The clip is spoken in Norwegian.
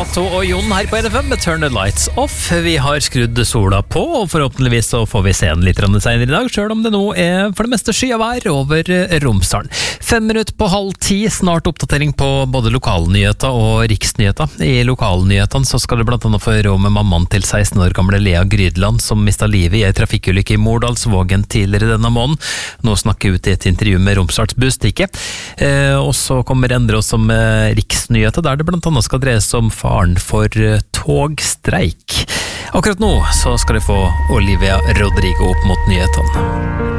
Cato og Jon her på NFM med Turn the Lights Off. Vi har skrudd sola på, og forhåpentligvis så får vi se den litt senere i dag, selv om det nå er for det meste skyavær over Romsdalen. 9:05, snart oppdatering på både lokalnyheter og riksnyheter. I lokalnyhetene så skal det blant annet få høre om mammaen til 16 år gamle Lea Grydland, som mistet livet i en trafikkulykke i Mordalsvågen tidligere denne måneden. Nå snakker jeg ut i et intervju med Romsdals Budstikke. Og så kommer Endre oss om riksnyheter, der det blant annet skal dreie seg om faren for togstreik. Akkurat nå så skal de få Olivia Rodrigo opp mot nyhetene.